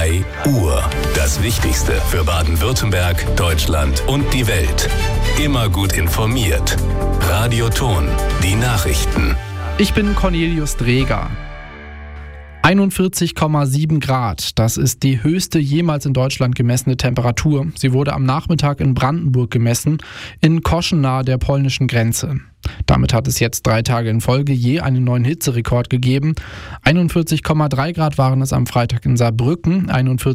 3 Uhr. Das Wichtigste für Baden-Württemberg, Deutschland und die Welt. Immer gut informiert. Radio Thon, die Nachrichten. Ich bin Cornelius Dreger. 41,7 Grad, das ist die höchste jemals in Deutschland gemessene Temperatur. Sie wurde am Nachmittag in Brandenburg gemessen, in Koschen nahe der polnischen Grenze. Damit hat es jetzt 3 Tage in Folge je einen neuen Hitzerekord gegeben. 41,3 Grad waren es am Freitag in Saarbrücken,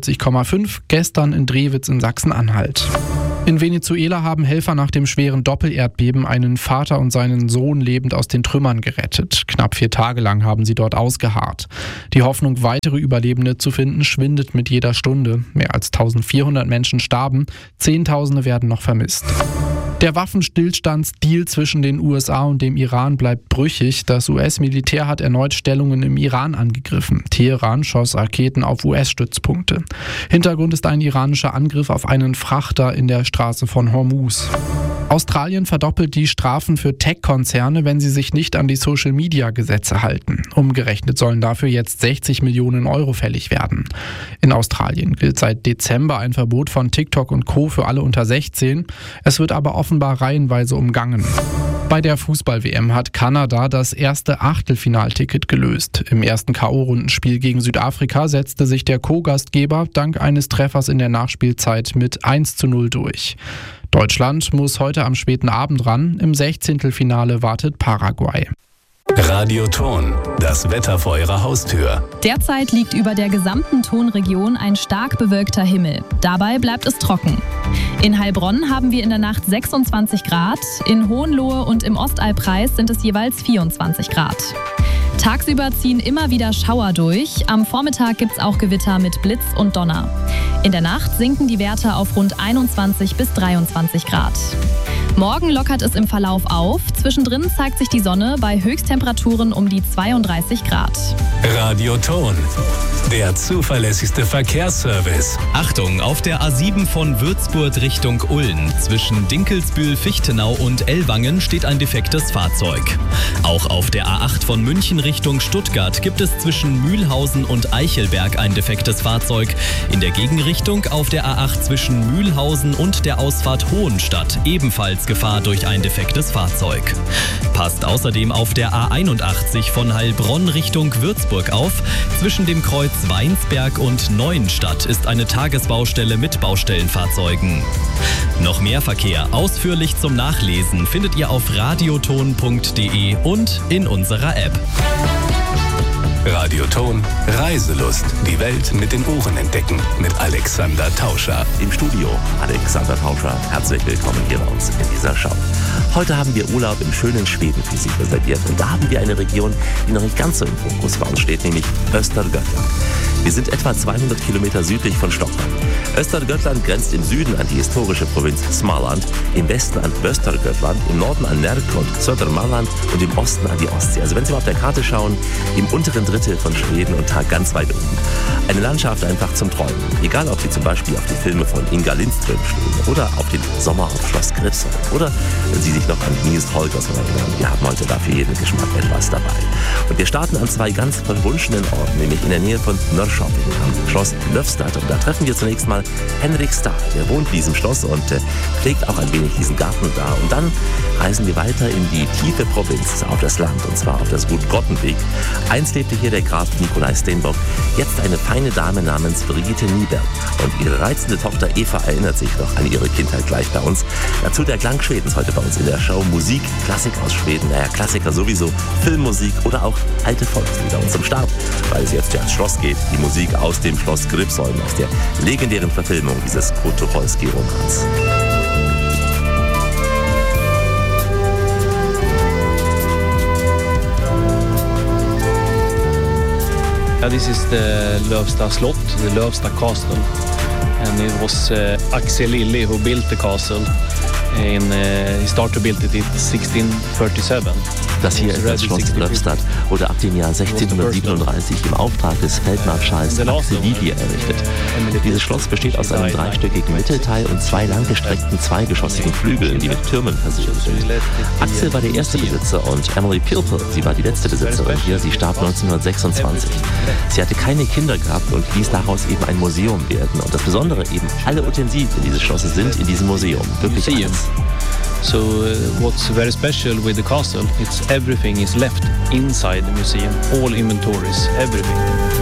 41,5 gestern in Drewitz in Sachsen-Anhalt. In Venezuela haben Helfer nach dem schweren Doppelerdbeben einen Vater und seinen Sohn lebend aus den Trümmern gerettet. Knapp 4 Tage lang haben sie dort ausgeharrt. Die Hoffnung, weitere Überlebende zu finden, schwindet mit jeder Stunde. Mehr als 1400 Menschen starben, Zehntausende werden noch vermisst. Der Waffenstillstandsdeal zwischen den USA und dem Iran bleibt brüchig. Das US-Militär hat erneut Stellungen im Iran angegriffen. Teheran schoss Raketen auf US-Stützpunkte. Hintergrund ist ein iranischer Angriff auf einen Frachter in der Straße von Hormuz. Australien verdoppelt die Strafen für Tech-Konzerne, wenn sie sich nicht an die Social-Media-Gesetze halten. Umgerechnet sollen dafür jetzt 60 Millionen Euro fällig werden. In Australien gilt seit Dezember ein Verbot von TikTok und Co. für alle unter 16. Es wird aber offenbar reihenweise umgangen. Bei der Fußball-WM hat Kanada das erste Achtelfinalticket gelöst. Im ersten K.O.-Rundenspiel gegen Südafrika setzte sich der Co-Gastgeber dank eines Treffers in der Nachspielzeit mit 1:0 durch. Deutschland muss heute am späten Abend ran. Im 16. wartet Paraguay. Radio Thon, das Wetter vor Ihrer Haustür. Derzeit liegt über der gesamten Thonregion ein stark bewölkter Himmel. Dabei bleibt es trocken. In Heilbronn haben wir in der Nacht 26 Grad, in Hohenlohe und im Ostallpreis sind es jeweils 24 Grad. Tagsüber ziehen immer wieder Schauer durch. Am Vormittag gibt es auch Gewitter mit Blitz und Donner. In der Nacht sinken die Werte auf rund 21 bis 23 Grad. Morgen lockert es im Verlauf auf. Zwischendrin zeigt sich die Sonne bei Höchsttemperaturen um die 32 Grad. Radio Thon, der zuverlässigste Verkehrsservice. Achtung, auf der A7 von Würzburg Richtung Ulm. Zwischen Dinkelsbühl-Fichtenau und Ellwangen steht ein defektes Fahrzeug. Auch auf der A8 von München Richtung Stuttgart gibt es zwischen Mühlhausen und Eichelberg ein defektes Fahrzeug. In der Gegenrichtung auf der A8 zwischen Mühlhausen und der Ausfahrt Hohenstadt ebenfalls Gefahr durch ein defektes Fahrzeug. Passt außerdem auf der A81 von Heilbronn Richtung Würzburg auf. Zwischen dem Kreuz Weinsberg und Neuenstadt ist eine Tagesbaustelle mit Baustellenfahrzeugen. Noch mehr Verkehr ausführlich zum Nachlesen findet ihr auf radiothon.de und in unserer App. Radio Thon, Reiselust. Die Welt mit den Ohren entdecken. Mit Alexander Tauscher. Im Studio Alexander Tauscher. Herzlich willkommen hier bei uns in dieser Show. Heute haben wir Urlaub im schönen Schweden für Sie reserviert. Und da haben wir eine Region, die noch nicht ganz so im Fokus bei uns steht, nämlich Östergötland. Wir sind etwa 200 Kilometer südlich von Stockholm. Östergötland grenzt im Süden an die historische Provinz Småland, im Westen an Västergötland, im Norden an Närke und Södermanland und im Osten an die Ostsee. Also wenn Sie mal auf der Karte schauen, im unteren Drittel von Schweden und da ganz weit oben. Eine Landschaft einfach zum Träumen. Egal, ob Sie zum Beispiel auf die Filme von Inga Lindström stehen oder auf den Sommer auf Schloss Gripsholm oder wenn Sie sich noch an Nils Holgersson erinnern. Wir haben heute da für jeden Geschmack etwas dabei. Und wir starten an 2 ganz verwunschenen Orten, nämlich in der Nähe von Norrköping am Schloss Löfstad. Und da treffen wir zunächst mal Henrik Starr. Der wohnt in diesem Schloss und pflegt auch ein wenig diesen Garten da. Und dann reisen wir weiter in die tiefe Provinz, auf das Land, und zwar auf das Gut Grottenweg. Einst lebte hier der Graf Nikolai Stenbock, jetzt eine feine Dame namens Brigitte Nieberg. Und ihre reizende Tochter Eva erinnert sich noch an ihre Kindheit gleich bei uns. Dazu der Klang Schwedens heute bei uns in der Show. Musik, Klassik aus Schweden, naja, Klassiker sowieso, Filmmusik oder auch alte Volkslieder. Und zum Start, weil es jetzt ja ins Schloss geht, die Musik aus dem Schloss Gripsholm, aus der legendären Verfilmung dieses Kurt Tucholsky-Romans. Yeah, this is the Lövsta slot, the Lövsta castle, and it was Axel Lilly who built the castle He started to build it in 1637. Das hier ist das Schloss Löfstad, wurde ab dem Jahr 1637 im Auftrag des Feldmarschalls Axel Livier errichtet. Dieses Schloss besteht aus einem dreistöckigen Mittelteil und zwei langgestreckten zweigeschossigen Flügeln, die mit Türmen versehen sind. Axel war der erste Besitzer und Emily Pilpel, sie war die letzte Besitzerin hier. Sie starb 1926. Sie hatte keine Kinder gehabt und ließ daraus eben ein Museum werden. Und das Besondere eben, alle Utensilien dieses Schlosses sind in diesem Museum. Wirklich alles. So what's very special with the castle, it's everything is left inside the museum. All inventories, everything.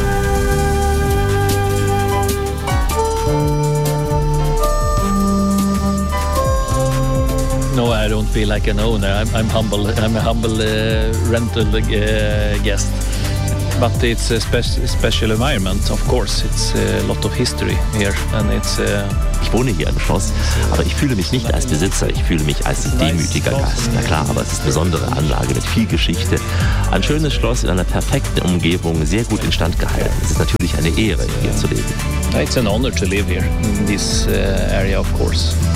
No, I don't feel like an owner. I'm humble. I'm a humble rental guest. But it's a special environment, of course. It's a lot of history here, and it's. Ich wohne hier im Schloss, aber ich fühle mich nicht als Besitzer, ich fühle mich als demütiger Gast. Na klar, aber es ist eine besondere Anlage mit viel Geschichte. Ein schönes Schloss in einer perfekten Umgebung, sehr gut instand gehalten. Es ist natürlich eine Ehre, hier zu leben. It's an honor to live here in this area, of course.